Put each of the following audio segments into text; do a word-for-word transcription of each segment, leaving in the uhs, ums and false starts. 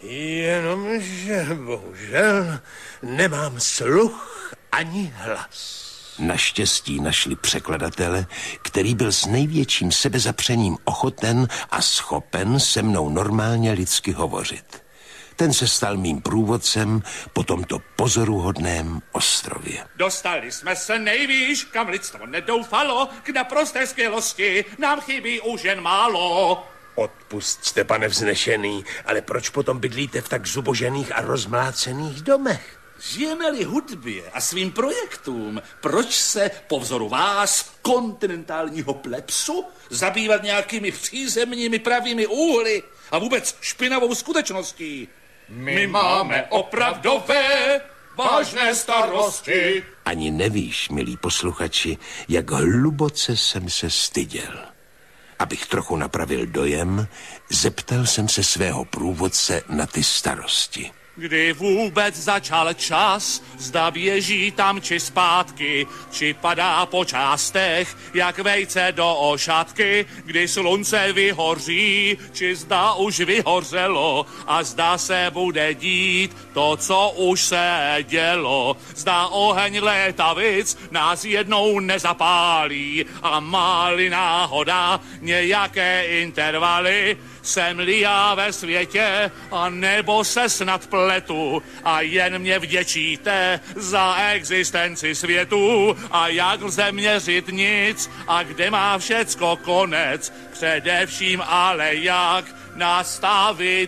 Jenomže bohužel nemám sluch ani hlas. Naštěstí našli překladatele, který byl s největším sebezapřením ochoten a schopen se mnou normálně lidsky hovořit. Ten se stal mým průvodcem po tomto pozoruhodném ostrově. Dostali jsme se nejvýš, kam lidstvo nedoufalo, k naprosté skvělosti nám chybí už jen málo. Odpusťte, pane vznešený, ale proč potom bydlíte v tak zubožených a rozmlácených domech? Žijeme-li hudbě a svým projektům, proč se po vzoru vás, kontinentálního plepsu, zabývat nějakými přízemními pravými úhly a vůbec špinavou skutečností? My máme opravdové, vážné starosti. Ani nevíš, milí posluchači, jak hluboce jsem se styděl. Abych trochu napravil dojem, zeptal jsem se svého průvodce na ty starosti. Kdy vůbec začal čas, zda běží tam či zpátky, či padá po částech, jak vejce do ošatky, kdy slunce vyhoří, či zda už vyhořelo a zda se bude dít to, co už se dělo. Zda oheň létavic nás jednou nezapálí a má-li náhoda nějaké intervaly, jsem-li já ve světě, a nebo se snad pletu a jen mě vděčíte za existenci světu a jak lze měřit nic a kde má všecko konec, především ale jak nastavit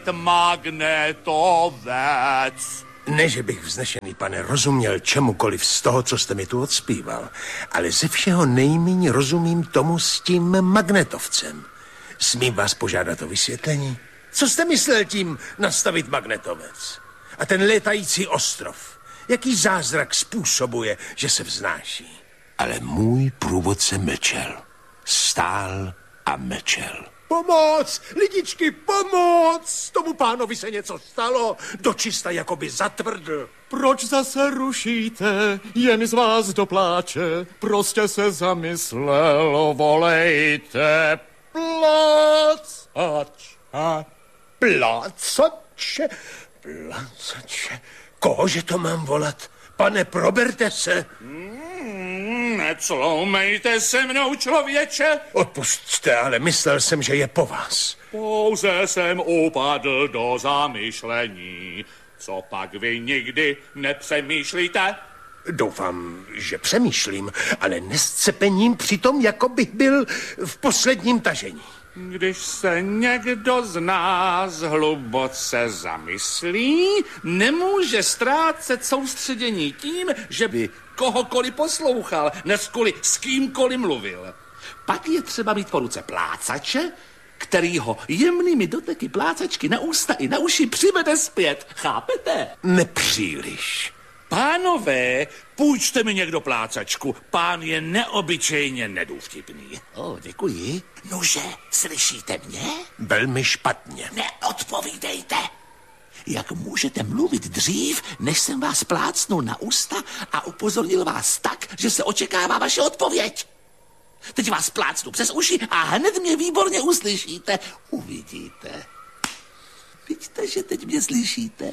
magnetovec. Ne, že bych vznešený pane rozuměl čemukoliv z toho, co jste mi tu odspíval, ale ze všeho nejméně rozumím tomu s tím magnetovcem. Smím vás požádat o vysvětlení? Co jste myslel tím nastavit magnetovec? A ten létající ostrov? Jaký zázrak způsobuje, že se vznáší? Ale můj průvodce mlčel. Stál a mlčel. Pomoc! Lidičky, pomoc! Tomu pánovi se něco stalo. Dočista jakoby zatvrdl. Proč zase rušíte? Jen z vás dopláče. Prostě se zamyslelo, volejte. Plácač. A plácače? Plácače? Kohože to mám volat? Pane, proberte se. Mm, necloumejte se mnou, člověče. Odpusťte, ale myslel jsem, že je po vás. Pouze jsem upadl do zamyšlení. Co pak vy nikdy nepřemýšlíte? Doufám, že přemýšlím, ale nescepením přitom, jako bych byl v posledním tažení. Když se někdo z nás hluboce zamyslí, nemůže ztrácet soustředění tím, že by kohokoliv poslouchal, neskoli s kýmkoliv mluvil. Pak je třeba mít po ruce plácače, který ho jemnými doteky plácačky na ústa i na uši přivede zpět. Chápete? Nepříliš. Pánové, půjčte mi někdo plácačku. Pán je neobyčejně nedůvtipný. O, děkuji. Nože, slyšíte mě? Velmi špatně. Neodpovídejte. Jak můžete mluvit dřív, než jsem vás plácnul na ústa a upozornil vás tak, že se očekává vaše odpověď? Teď vás plácnu přes uši a hned mě výborně uslyšíte. Uvidíte. Vidíte, že teď mě slyšíte?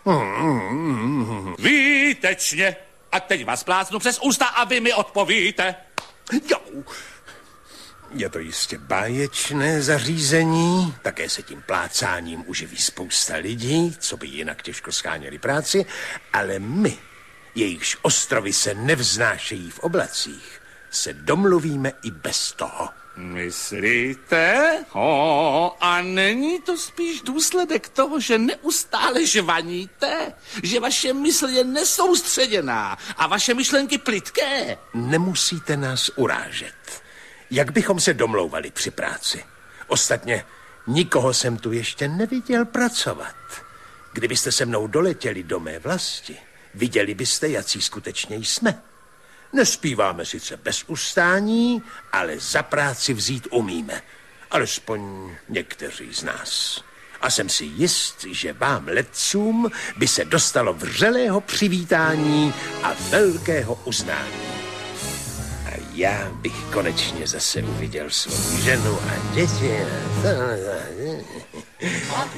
Výtečně. A teď vás plácnu přes ústa a vy mi odpovíte. Jo. Je to jistě báječné zařízení, také se tím plácáním uživí spousta lidí, co by jinak těžko scháněli práci, ale my, jejichž ostrovy se nevznášejí v oblacích, se domluvíme i bez toho. Myslíte? O, a není to spíš důsledek toho, že neustále žvaníte? Že vaše mysl je nesoustředěná a vaše myšlenky plytké? Nemusíte nás urážet. Jak bychom se domlouvali při práci? Ostatně nikoho jsem tu ještě neviděl pracovat. Kdybyste se mnou doletěli do mé vlasti, viděli byste, jací skutečně jsme. Nespíváme sice bez ustání, ale za práci vzít umíme. Alespoň někteří z nás. A jsem si jist, že vám letcům by se dostalo vřelého přivítání a velkého uznání. A já bych konečně zase uviděl svou ženu a děti.